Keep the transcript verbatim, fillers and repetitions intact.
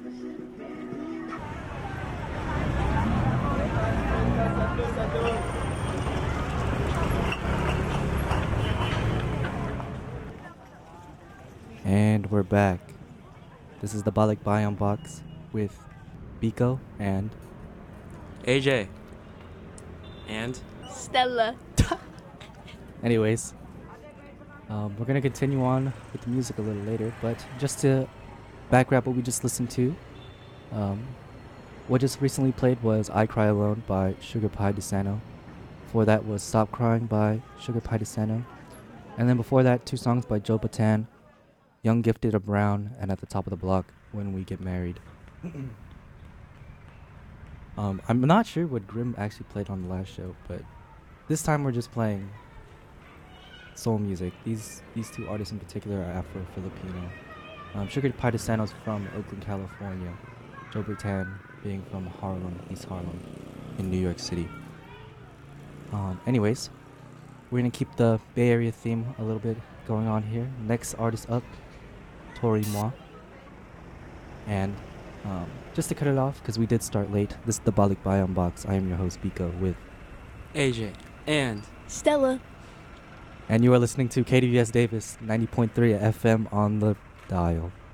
And we're back. This is the Balik Biome Box with Biko and A J. And Stella. anyways, um, we're gonna continue on with the music a little later, but just to back wrap what we just listened to, um, what just recently played was I Cry Alone by Sugar Pie DeSano. Before that was Stop Crying by Sugar Pie DeSano. And then before that, two songs by Joe Bataan, Young Gifted or Brown, and At the Top of the Block, When We Get Married. um, I'm not sure what Grim actually played on the last show, but this time we're just playing soul music. These these two artists in particular are Afro-Filipino. Um, Sugar Pie DeSano's from Oakland, California. Joe Bataan being from Harlem, East Harlem, in New York City. Um, anyways, we're gonna keep the Bay Area theme a little bit going on here. Next artist up, Tori Moi. And um, just to cut it off, because we did start late, this is the Balik Biome Box. I am your host, Biko, with A J. And Stella. and you are listening to K D V S Davis ninety point three F M on the dial.